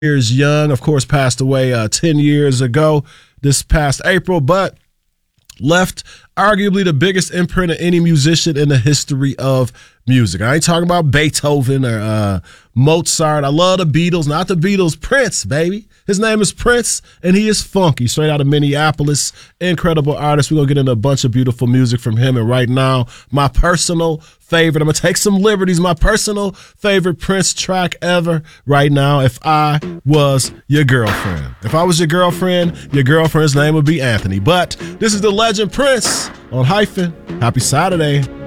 years young, of course, passed away 10 years ago this past April, but left arguably the biggest imprint of any musician in the history of music. I ain't talking about Beethoven or Mozart. I love the Beatles, not the Beatles, Prince, baby. His name is Prince, and he is funky, straight out of Minneapolis. Incredible artist. We're going to get into a bunch of beautiful music from him. And right now, my personal favorite, I'm going to take some liberties, my personal favorite Prince track ever right now, If I Was Your Girlfriend. If I was your girlfriend's name would be Anthony. But this is the legend Prince on Hyphen. Happy Saturday.